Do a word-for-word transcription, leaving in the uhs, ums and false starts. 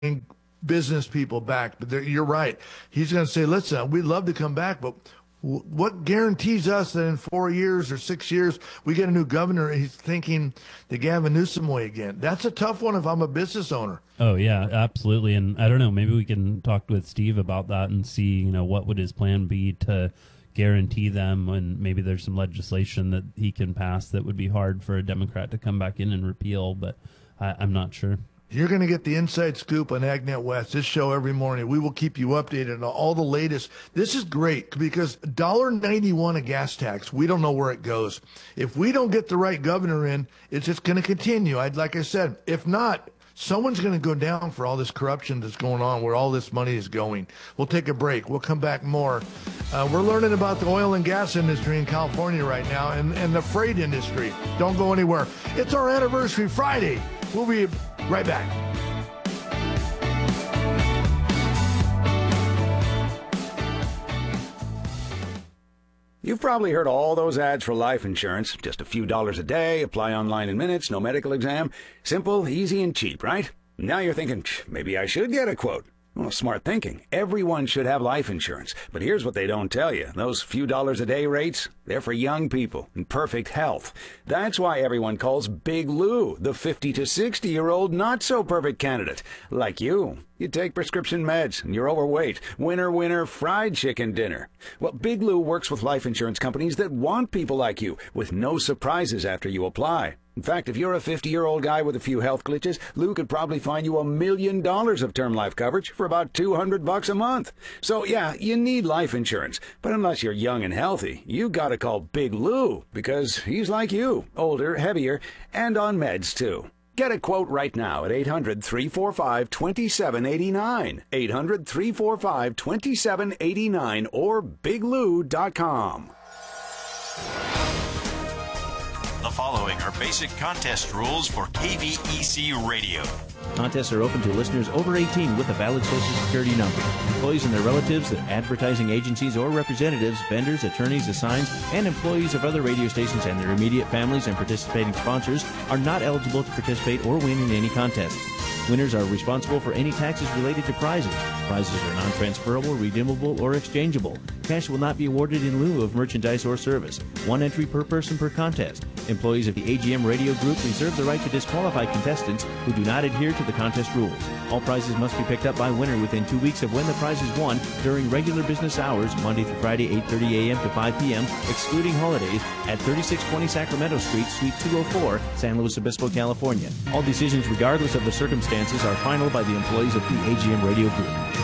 business people back. But you're right. He's going to say, listen, we'd love to come back, but what guarantees us that in four years or six years we get a new governor? He's thinking the Gavin Newsom way again. That's a tough one if I'm a business owner. Oh, yeah, absolutely. And I don't know, maybe we can talk with Steve about that and see, you know, what would his plan be to guarantee them, and maybe there's some legislation that he can pass that would be hard for a Democrat to come back in and repeal, but I, I'm not sure. You're going to get the inside scoop on AgNet West, this show every morning. We will keep you updated on all the latest. This is great because one dollar ninety-one a gas tax, we don't know where it goes. If we don't get the right governor in, it's just going to continue. I'd, like I said, if not, someone's going to go down for all this corruption that's going on, where all this money is going. We'll take a break. We'll come back more. Uh, we're learning about the oil and gas industry in California right now, and, and the freight industry. Don't go anywhere. It's our anniversary Friday. We'll be right back. You've probably heard all those ads for life insurance. Just a few dollars a day, apply online in minutes, no medical exam. Simple, easy, and cheap, right? Now you're thinking, maybe I should get a quote. Well, smart thinking. Everyone should have life insurance. But here's what they don't tell you. Those few dollars a day rates, they're for young people in perfect health. That's why everyone calls Big Lou the fifty to sixty-year-old not-so-perfect candidate. Like you. You take prescription meds and you're overweight. Winner, winner, fried chicken dinner. Well, Big Lou works with life insurance companies that want people like you, with no surprises after you apply. In fact, if you're a fifty-year-old guy with a few health glitches, Lou could probably find you a million dollars of term life coverage for about two hundred bucks a month. So yeah, you need life insurance. But unless you're young and healthy, you gotta call Big Lou, because he's like you, older, heavier, and on meds too. Get a quote right now at eight hundred, three four five, two seven eight nine, eight hundred, three four five, two seven eight nine, or big lou dot com. The following are basic contest rules for K V E C Radio. Contests are open to listeners over eighteen with a valid Social Security number. Employees and their relatives, advertising agencies or representatives, vendors, attorneys, assigns, and employees of other radio stations and their immediate families and participating sponsors are not eligible to participate or win in any contest. Winners are responsible for any taxes related to prizes. Prizes are non-transferable, redeemable, or exchangeable. Cash will not be awarded in lieu of merchandise or service. One entry per person per contest. Employees of the A G M Radio Group reserve the right to disqualify contestants who do not adhere to the contest rules. All prizes must be picked up by winner within two weeks of when the prize is won during regular business hours, Monday through Friday, eight thirty a.m. to five p.m., excluding holidays, at thirty-six twenty Sacramento Street, Suite two oh four, San Luis Obispo, California. All decisions, regardless of the circumstances, are final by the employees of the A G M Radio Group.